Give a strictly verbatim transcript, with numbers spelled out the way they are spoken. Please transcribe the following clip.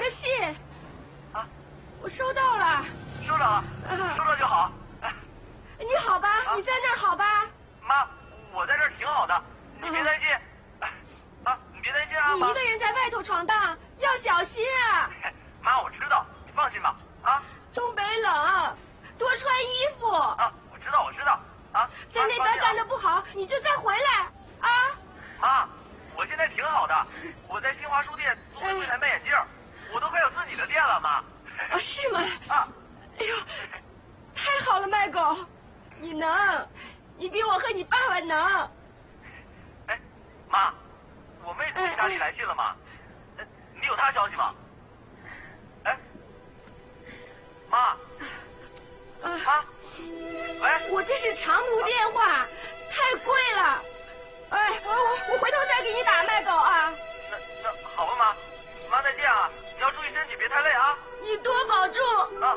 的信。 啊， 我收到了。 收到了，收到就好。 你好吧？啊、你在那儿好吧？ 妈，我在这儿挺好的，你别担心。啊，你别担心啊。 你一个人在外头闯荡，要小心啊。 妈，我知道，你放心吧。啊， 东北冷，多穿衣服。 啊，我知道，我知道。啊， 在那边干得不好，你就再回来啊。 妈，我现在挺好的，我在新华书店做柜台卖眼镜，我都快有自己的店了，妈。 啊，是吗？ 啊， 哎呦，太好了，麦狗，你能，你比我和你爸爸能。 哎，妈，我妹从家里来信了吗？哎，你有她消息吗？哎，妈。 啊， 妈，喂， 我这是长途电话，太贵了。哎，我我回头再给你打，麦狗啊。 那那好吧，妈，妈再见啊！你要注意身体，别太累啊。 你多保重。 啊。